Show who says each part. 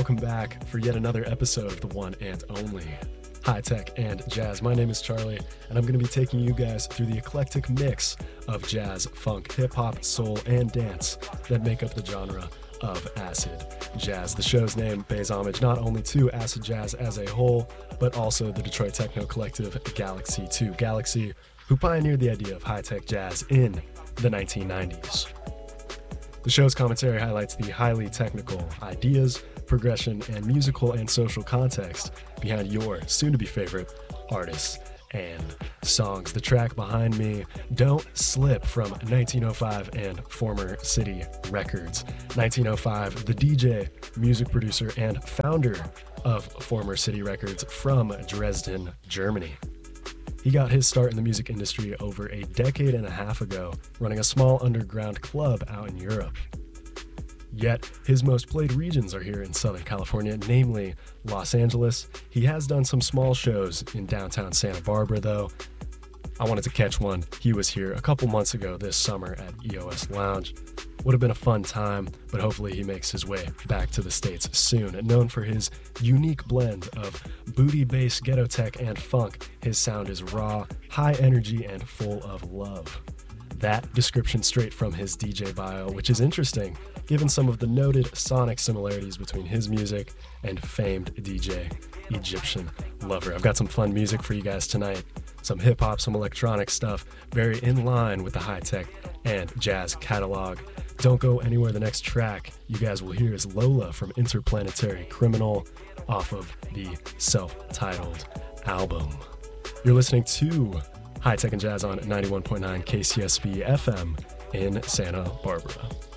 Speaker 1: welcome back for yet another episode of the one and only High Tech and Jazz. My name is Charlie, and I'm going to be taking you guys through the eclectic mix of jazz, funk, hip-hop, soul, and dance that make up the genre of acid jazz. The show's name pays homage not only to acid jazz as a whole, but also the Detroit techno collective Galaxy 2. Galaxy, who pioneered the idea of high-tech jazz in the 1990s. The show's commentary highlights the highly technical ideas, progression, and musical and social context behind your soon-to-be favorite artists and songs. The track behind me, Don't Slip, from 1905 and Former City Records. 1905, the DJ, music producer, and founder of Former City Records from Dresden, Germany. He got his start in the music industry over a decade and a half ago, running a small underground club out in Europe. Yet, his most played regions are here in Southern California, namely Los Angeles. He has done some small shows in downtown Santa Barbara, though. I wanted to catch one. He was here a couple months ago this summer at EOS Lounge. Would have been a fun time, but hopefully he makes his way back to the States soon. Known for his unique blend of booty bass, ghetto tech, and funk, his sound is raw, high energy, and full of love. That description straight from his DJ bio, which is interesting, given some of the noted sonic similarities between his music and famed DJ Egyptian Lover. I've got some fun music for you guys tonight. Some hip-hop, some electronic stuff, very in line with the high-tech and jazz catalog. Don't go anywhere. The next track you guys will hear is Lola from Interplanetary Criminal off of the self-titled album. You're listening to High Tech and Jazz on 91.9 KCSB FM in Santa Barbara.